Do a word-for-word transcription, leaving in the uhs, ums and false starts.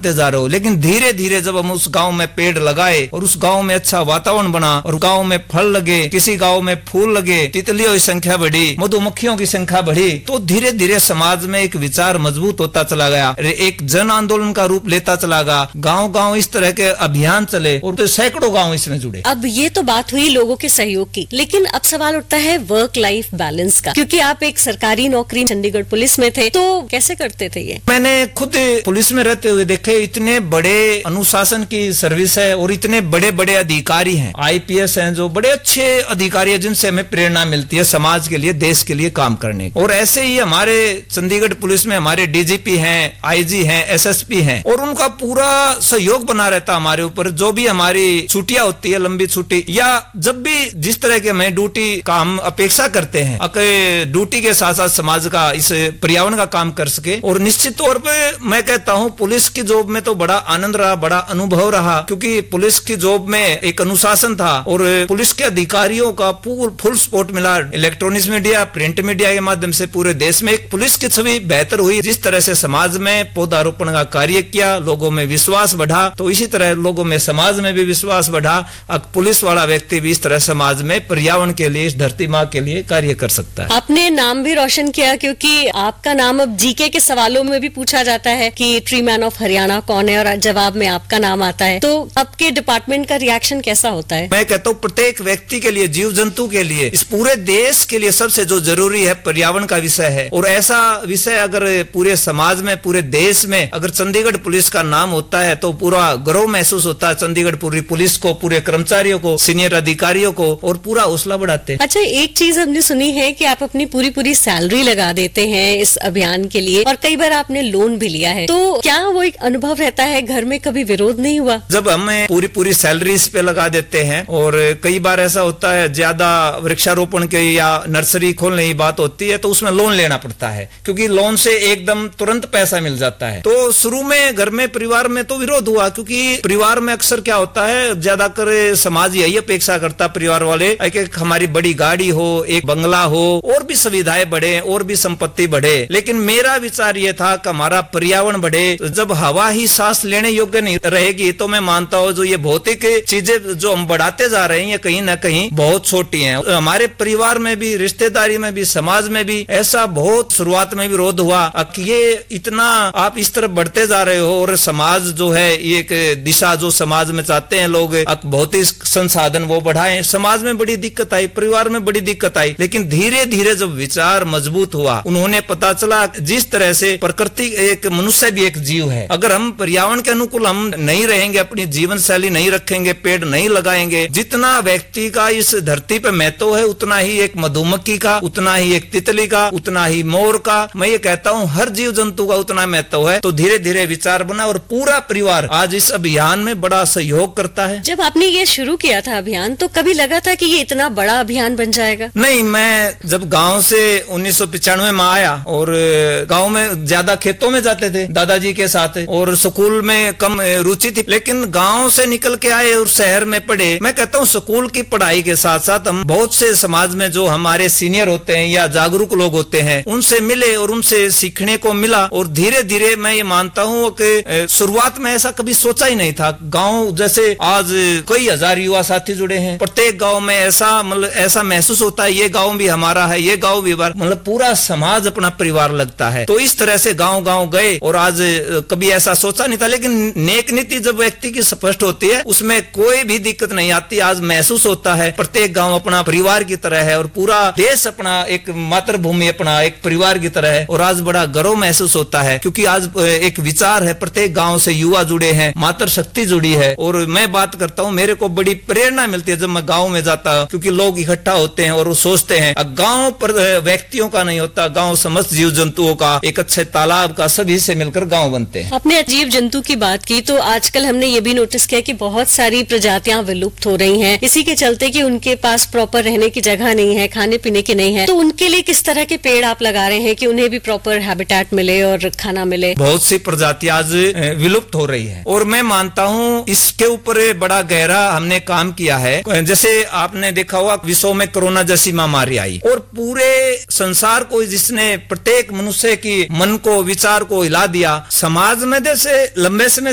करते जा रहे हो, लेकिन धीरे धीरे जब हम उस गांव में पेड़ लगाए और उस गांव में अच्छा वातावरण बना और गांव में फल लगे, किसी गांव में फूल लगे, तितलियों की संख्या बढ़ी, मधुमक्खियों की संख्या बढ़ी, तो धीरे धीरे समाज में एक विचार मजबूत होता चला गया, एक जन आंदोलन का रूप लेता चला गया। गांव गांव इस तरह के अभियान चले और तो सैकड़ों गांव इसमें जुड़े। अब ये तो बात हुई लोगों के सहयोग की, लेकिन अब सवाल उठता है वर्क लाइफ बैलेंस का, क्योंकि आप एक सरकारी नौकरी चंडीगढ़ पुलिस में थे, तो कैसे करते थे ये? मैंने खुद पुलिस में रहते हुए देखे, इतने बड़े अनुशासन की सर्विस है और इतने बड़े बड़े अधिकारी हैं, आईपीएस हैं, जो बड़े अच्छे अधिकारी हैं जिनसे हमें प्रेरणा मिलती है समाज के लिए, देश के लिए काम करने की। और ऐसे ही हमारे चंडीगढ़ पुलिस में हमारे डीजीपी हैं, आईजी हैं, एसएसपी हैं, और उनका पूरा सहयोग बना रहता हमारे ऊपर। जो भी हमारी छुट्टियां होती है, लंबी छुट्टी या जब भी जिस तरह के हमें ड्यूटी का हम अपेक्षा करते हैं, ड्यूटी के साथ साथ समाज का, इस पर्यावरण का काम कर सके। और निश्चित तौर पे मैं कहता हूं पुलिस की जॉब में तो बड़ा आनंद रहा, बड़ा अनुभव रहा, क्योंकि पुलिस की जॉब में एक अनुशासन था और पुलिस के अधिकारियों का फुल सपोर्ट मिला। इलेक्ट्रॉनिक्स मीडिया, प्रिंट मीडिया के माध्यम से पूरे देश में एक पुलिस की छवि बेहतर हुई। जिस तरह से समाज में पौधारोपण का कार्य किया, लोगों में विश्वास बढ़ा, तो इसी तरह लोगों में समाज में भी विश्वास बढ़ा। अब पुलिस वाला व्यक्ति भी इस तरह समाज में पर्यावरण के लिए, इस धरती माँ के लिए कार्य कर सकता है। आपने नाम भी रोशन किया, क्योंकि आपका नाम अब जीके के सवालों में भी पूछा जाता है कि ट्री मैन ऑफ हरियाणा कौन है, और जवाब में आपका नाम आता है। तो आपके डिपार्टमेंट का रिएक्शन कैसा होता है? मैं कहता हूँ प्रत्येक व्यक्ति के लिए, जीव जंतु के लिए, इस पूरे देश के लिए सबसे जो जरूरी है पर्यावरण का विषय है। और ऐसा विषय अगर पूरे समाज में, पूरे देश में अगर चंडीगढ़ पुलिस का नाम होता है तो पूरा गर्व महसूस होता है चंडीगढ़ पूरी पुलिस को, पूरे कर्मचारियों को, सीनियर अधिकारियों को, और पूरा हौसला बढ़ाते हैं। अच्छा, एक चीज हमने सुनी है कि आप अपनी पूरी पूरी सैलरी लगा देते हैं इस अभियान के लिए, और कई बार आपने लोन भी लिया है, तो क्या वो एक अनुभव रहता है? घर में कभी विरोध नहीं हुआ? जब हमें पूरी पूरी सैलरी इस पे लगा देते हैं, और कई बार ऐसा होता है ज्यादा वृक्षारोपण के या नर्सरी खोलने की बात होती है तो उसमें लोन लेना पड़ता है, क्योंकि लोन से एकदम तुरंत पैसा मिल जाता है। तो शुरू में घर में, परिवार में तो विरोध हुआ, क्योंकि परिवार में अक्सर क्या होता है, ज्यादातर समाज यही अपेक्षा करता, परिवार वाले, एक हमारी बड़ी गाड़ी हो, एक बंगला हो, और भी सुविधाएं बढ़े, और भी संपत्ति बढ़े। लेकिन मेरा विचार यह था कि हमारा पर्यावरण बढ़े। जब हवा ही सांस लेने योग्य नहीं रहेगी तो मैं मानता हूँ जो ये भौतिक चीजें जो हम बढ़ाते जा रहे हैं ये कहीं ना कहीं बहुत छोटी हैं। हमारे परिवार में भी, रिश्तेदारी में भी, समाज में भी ऐसा बहुत शुरुआत में विरोध हुआ कि ये इतना आप इस तरफ बढ़ते जा रहे हो, और समाज जो है ये एक दिशा जो समाज में चाहते हैं लोग, भौतिक संसाधन वो बढ़ाएं। समाज में बड़ी दिक्कत आई, परिवार में बड़ी दिक्कत आई, लेकिन धीरे धीरे जब विचार मजबूत हुआ, उन्होंने पता चला जिस तरह से प्रकृति, एक मनुष्य भी एक जीव है, अगर हम पर्यावरण के अनुकूल हम नहीं रहेंगे, अपनी जीवन शैली नहीं रखेंगे, पेड़ नहीं लगाएंगे, जितना व्यक्ति का इस धरती पे महत्व है उतना ही एक मधुमक्खी का, उतना ही एक तितली का, उतना ही मोर का, मैं ये कहता हूँ हर जीव जंतु का उतना महत्व है। तो धीरे धीरे विचार बना और पूरा परिवार आज इस अभियान में बड़ा सहयोग करता है। जब आपने ये शुरू किया था अभियान, तो कभी लगा था कि ये इतना बड़ा अभियान बन जाएगा? नहीं, मैं जब गांव से उन्नीस सौ पिचानवे में आया और गांव में ज्यादा खेतों में जाते थे दादाजी के साथ, और स्कूल में कम रुचि थी, लेकिन गांव से निकल के आए और शहर में पढ़े। मैं कहता हूँ स्कूल की पढ़ाई के साथ साथ हम बहुत से समाज में जो हमारे सीनियर होते हैं या जागरूक लोग होते हैं उनसे मिले और उनसे सीखने को मिला, और धीरे धीरे मैं ये मानता हूँ कि शुरुआत में ऐसा कभी सोचा ही नहीं था। गांव जैसे आज कई हजार युवा साथी जुड़े हैं, प्रत्येक गांव में ऐसा मतलब ऐसा महसूस होता है ये गांव भी हमारा है, ये गांव भी मतलब पूरा समाज अपना परिवार लगता है। तो इस तरह से गांव गांव गए, और आज कभी ऐसा सोचा नहीं था, लेकिन नेक नीति जब व्यक्ति की स्पष्ट होती है उसमें कोई भी दिक्कत नहीं आती। आज महसूस होता है प्रत्येक गांव अपना परिवार की तरह है, और पूरा देश अपना एक मातृभूमि अपना एक परिवार की तरह है, और आज बड़ा गर्व महसूस होता है, क्योंकि आज एक विचार है, प्रत्येक गांव से युवा जुड़े हैं, मातृ शक्ति जुड़ी है। और मैं बात करता हूँ, मेरे को बड़ी प्रेरणा मिलती है जब मैं गांव में जाता हूँ, क्योंकि लोग इकट्ठा होते हैं और वो सोचते हैं गांव पर व्यक्तियों का नहीं होता, गांव समस्त जीव जंतुओं का, एक अच्छे तालाब का, सभी से मिलकर गांव बनते हैं। आपने जीव जंतु की बात की, तो आजकल हमने ये भी नोटिस किया कि बहुत सारी प्रजातियां विलुप्त हो रही हैं, इसी के चलते कि उनके पास प्रॉपर रहने की जगह नहीं है, खाने पीने की नहीं है। तो उनके लिए किस तरह के पेड़ आप लगा रहे हैं कि उन्हें भी प्रॉपर हैबिटेट मिले और खाना मिले? बहुत सी प्रजातियां आज विलुप्त हो रही है, और मैं मानता हूँ इसके ऊपर बड़ा गहरा हमने काम किया है। जैसे आपने देखा हुआ विश्व में कोरोना जैसी महामारी आई, और पूरे संसार को जिसने प्रत्येक मनुष्य की मन को, विचार को हिला दिया। समाज में जैसे लंबे समय